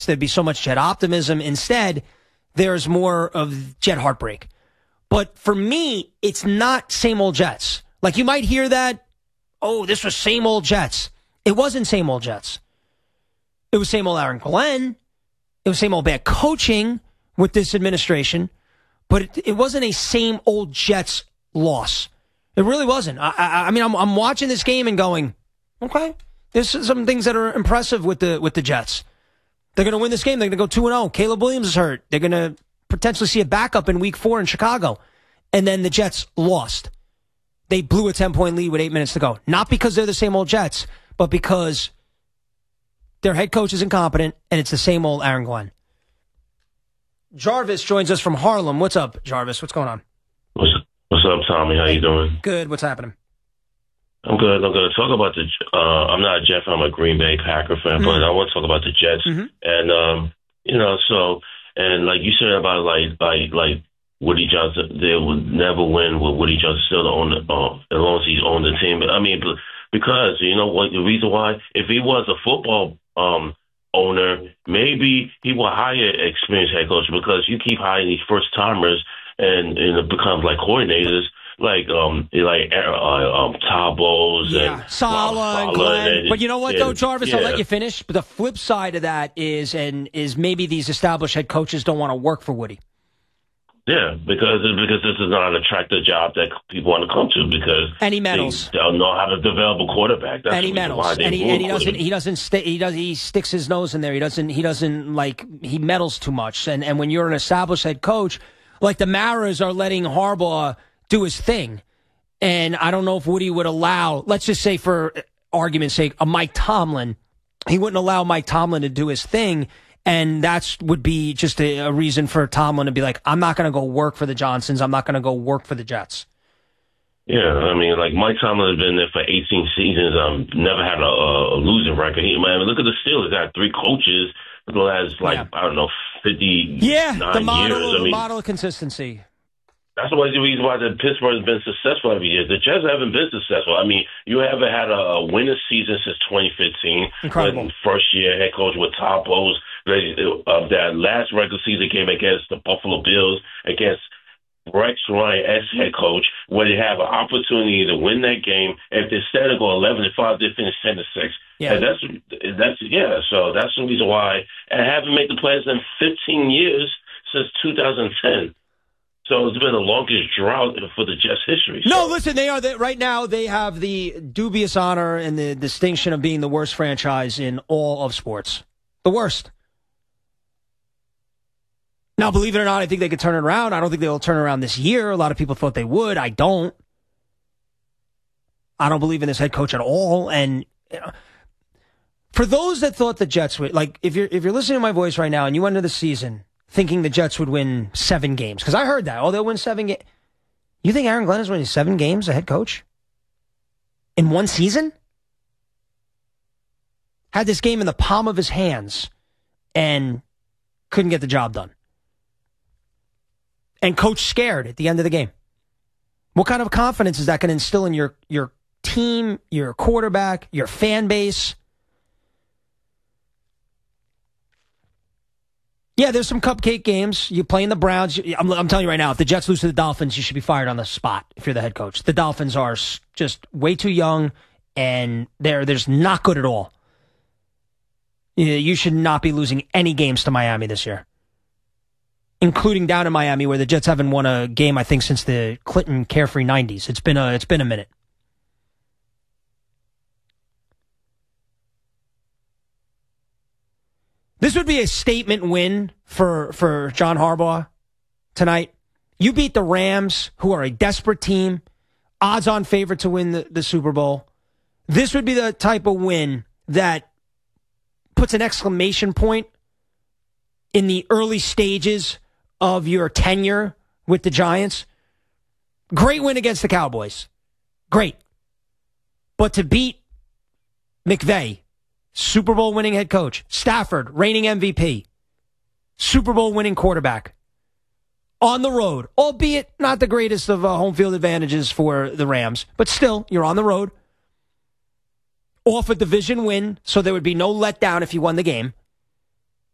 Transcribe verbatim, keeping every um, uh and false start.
There'd be so much Jet optimism. Instead, there's more of Jet heartbreak. But for me, it's not same old Jets. Like, you might hear that, oh, this was same old Jets. It wasn't same old Jets. It was same old Aaron Glenn. It was same old bad coaching with this administration. But it, it wasn't a same old Jets loss. It really wasn't. I, I, I mean, I'm, I'm watching this game and going, okay, there's some things that are impressive with the with the Jets. They're going to win this game. They're going to go two and oh. Caleb Williams is hurt. They're going to potentially see a backup in week four in Chicago. And then the Jets lost. They blew a ten-point lead with eight minutes to go. Not because they're the same old Jets, but because their head coach is incompetent, and it's the same old Aaron Glenn. Jarvis joins us from Harlem. What's up, Jarvis? What's going on? What's, what's up, Tommy? How you doing? Good. What's happening? I'm good. I'm going to talk about the. Uh, I'm not a Jet fan. I'm a Green Bay Packer fan, mm-hmm. but I want to talk about the Jets. Mm-hmm. And um, you know, so and like you said about like like like Woody Johnson, they would never win with Woody Johnson still own the, uh, as long as he's owned the team. I mean, because you know what the reason why? If he was a football um owner, maybe he will hire an experienced head coach because you keep hiring these first timers and, and it becomes like coordinators. Like um, like uh, um, Todd Bowles yeah. and Saleh and Glenn. And, but you know what, and, though, Jarvis, yeah. I'll let you finish. But the flip side of that is, and is maybe these established head coaches don't want to work for Woody. Yeah, because because this is not an attractive job that people want to come to because and he meddles. They don't know how to develop a quarterback. That's and he meddles. And he, and he doesn't. He doesn't. Stay, he does. He sticks his nose in there. He doesn't. He doesn't like. He meddles too much. And and when you're an established head coach, like the Maras are letting Harbaugh do his thing. And I don't know if Woody would allow, let's just say for argument's sake, a Mike Tomlin. He wouldn't allow Mike Tomlin to do his thing. And that would be just a, a reason for Tomlin to be like, I'm not going to go work for the Johnsons. I'm not going to go work for the Jets. Yeah, I mean, like Mike Tomlin has been there for eighteen seasons. Um, never had a, a losing record. He, man, look at the Steelers. Got three coaches for the last, like, yeah. I don't know, fifty yeah, the model, years. The I mean, model of consistency. That's the reason why the Pittsburgh has been successful every year. The Jets haven't been successful. I mean, you haven't had a winning season since twenty fifteen. Incredible. First year head coach with Todd Bowles. Uh, that last regular season game against the Buffalo Bills, against Rex Ryan as head coach, where they have an opportunity to win that game. If instead of go eleven and five, they finish ten to six. Yeah, and that's that's yeah. So that's the reason why. And haven't made the playoffs in fifteen years since two thousand ten. So it's been the longest drought for the Jets' history. So. No, listen, they are they, right now. They have the dubious honor and the distinction of being the worst franchise in all of sports. The worst. Now, believe it or not, I think they could turn it around. I don't think they'll turn it around this year. A lot of people thought they would. I don't. I don't believe in this head coach at all. And you know, for those that thought the Jets would, like, if you're if you're listening to my voice right now and you went into the season thinking the Jets would win seven games, because I heard that. Oh, they'll win seven games. You think Aaron Glenn is winning seven games as head coach? In one season? Had this game in the palm of his hands and couldn't get the job done. And coach scared at the end of the game. What kind of confidence is that going to instill in your, your team, your quarterback, your fan base? Yeah, there's some cupcake games. You play in the Browns. I'm, I'm telling you right now, if the Jets lose to the Dolphins, you should be fired on the spot if you're the head coach. The Dolphins are just way too young, and they're, they're just not good at all. You should not be losing any games to Miami this year, including down in Miami, where the Jets haven't won a game, I think, since the Clinton carefree nineties. It's been a, it's been a minute. This would be a statement win for, for John Harbaugh tonight. You beat the Rams, who are a desperate team, odds-on favorite to win the, the Super Bowl. This would be the type of win that puts an exclamation point in the early stages of your tenure with the Giants. Great win against the Cowboys. Great. But to beat McVay, Super Bowl winning head coach, Stafford, reigning M V P, Super Bowl winning quarterback, on the road, albeit not the greatest of uh, home field advantages for the Rams, but still, you're on the road, off a division win, so there would be no letdown if you won the game.